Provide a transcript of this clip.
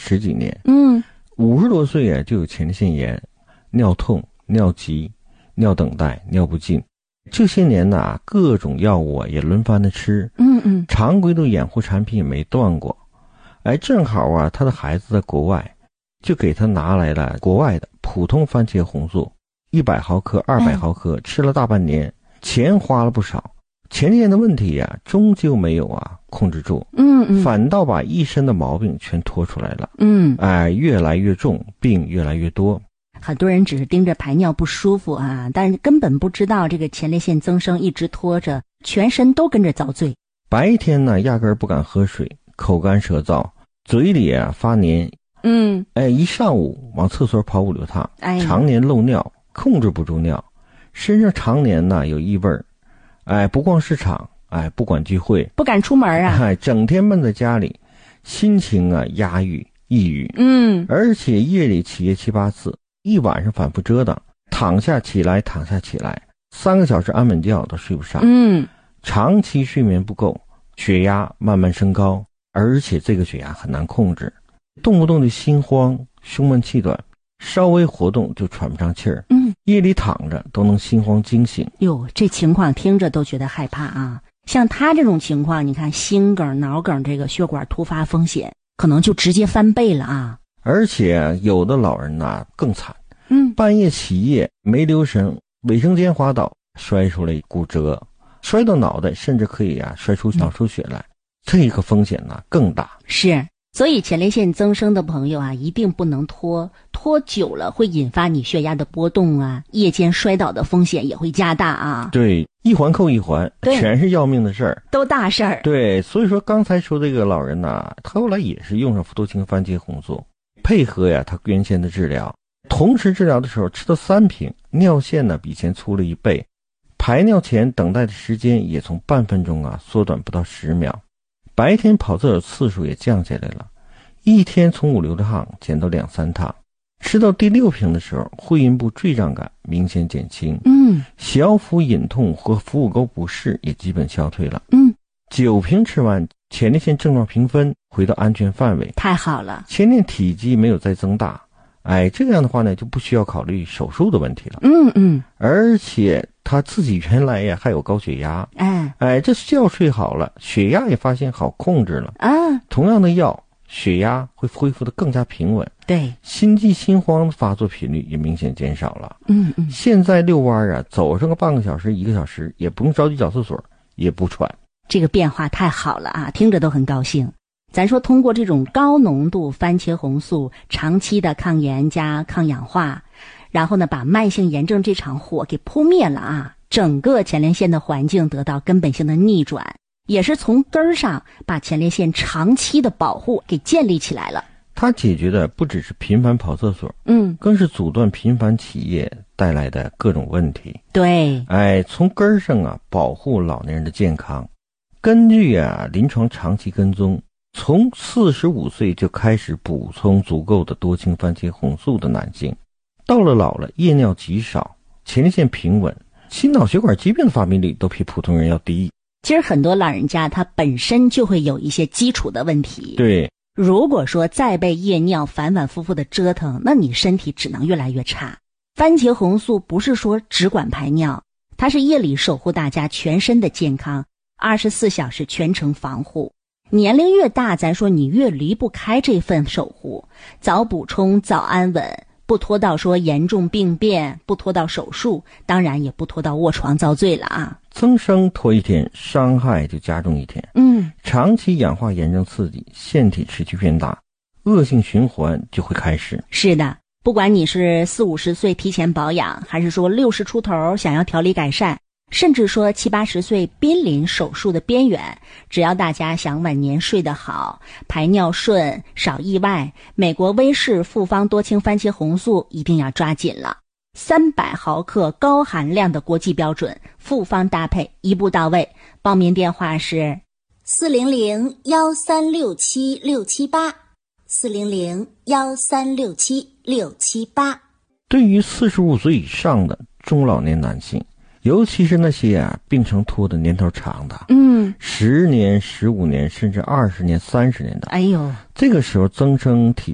10几年。50多岁啊就有前列腺炎、尿痛、尿急、尿等待、尿不尽。这些年呢，各种药物啊也轮番的吃，常规的养护产品也没断过。正好啊，他的孩子在国外，就给他拿来了国外的普通番茄红素，100毫克、200毫克，吃了大半年，钱花了不少。前列腺的问题啊，终究没有控制住，反倒把一身的毛病全拖出来了，越来越重，病越来越多。 很多人只是盯着排尿不舒服啊，但是根本不知道这个前列腺增生一直拖着，全身都跟着遭罪。 白天呢，压根儿不敢喝水，口干舌燥，嘴里发黏，一上午往厕所跑5、6趟，常年漏尿，控制不住尿，身上常年呢有异味儿，不逛市场，不管聚会， 不敢出门啊， 整天闷在家里，心情压抑、抑郁，而且夜里起夜7、8次，一晚上反复折腾，躺下起来躺下起来，3个小时安稳觉都睡不上，长期睡眠不够，血压慢慢升高，而且这个血压很难控制，动不动就心慌、胸闷气短，稍微活动就喘不上气儿，夜里躺着都能心慌惊醒。 哟，这情况听着都觉得害怕啊！像他这种情况，你看心梗、脑梗这个血管突发风险，可能就直接翻倍了啊！ 而且有的老人更惨，半夜起夜没留神，卫生间滑倒，摔出来骨折，摔到脑袋，甚至可以摔出脑出血来，这个风险更大。 是，所以前列腺增生的朋友一定不能拖久了会引发你血压的波动夜间摔倒的风险也会加大对，一环扣一环，全是要命的事儿， 都大事儿。 对，所以说刚才说这个老人他后来也是用上福多清番茄红素，配合他原先的治疗，同时治疗的时候吃了3瓶，尿线比以前粗了1倍，排尿前等待的时间也从半分钟缩短不到10秒，白天跑厕所次数也降下来了，一天从5、6趟减到2、3趟，吃到第6瓶的时候，会阴部坠胀感明显减轻，小腹隐痛和腹股沟不适也基本消退了，9瓶吃完，前列腺症状评分回到安全范围， 太好了， 前列腺体积没有再增大，这样的话呢，就不需要考虑手术的问题了，而且他自己原来还有高血压，这觉睡好了，血压也发现好控制了，同样的药，血压会恢复得更加平稳， 对， 心悸心慌的发作频率也明显减少了，现在遛弯走上个半个小时、1个小时，也不用着急找厕所，也不喘， 这个变化太好了听着都很高兴。咱说通过这种高浓度番茄红素长期的抗炎加抗氧化，然后呢把慢性炎症这场火给扑灭了整个前列腺的环境得到根本性的逆转，也是从根儿上把前列腺长期的保护给建立起来了。 它解决的不只是频繁跑厕所，更是阻断频繁起夜带来的各种问题。 对， 从根儿上保护老年人的健康。根据临床长期跟踪，从45岁就开始补充足够的多氢番茄红素的男性，到了老了夜尿极少，前列腺平稳，心脑血管疾病的发病率都比普通人要低。 其实很多老人家他本身就会有一些基础的问题， 对， 如果说再被夜尿反反复复的折腾，那你身体只能越来越差。番茄红素不是说只管排尿，它是夜里守护大家全身的健康，24小时全程防护。年龄越大，咱说你越离不开这份守护，早补充早安稳，不拖到说严重病变，不拖到手术，当然也不拖到卧床遭罪了增生拖一天，伤害就加重一天。长期氧化炎症刺激，腺体持续变大，恶性循环就会开始。 是的，不管你是40、50岁提前保养，还是说60出头想要调理改善，甚至说70、80岁濒临手术的边缘，只要大家想晚年睡得好，排尿顺，少意外，美国威士复方多氢番茄红素一定要抓紧了。300毫克高含量的国际标准，复方搭配一步到位。报名电话是 400-1367-678 400-1367-678。 对于45岁以上的中老年男性，尤其是那些病程拖的年头长的，10年、15年甚至20年、30年的， 哎呦， 这个时候增生体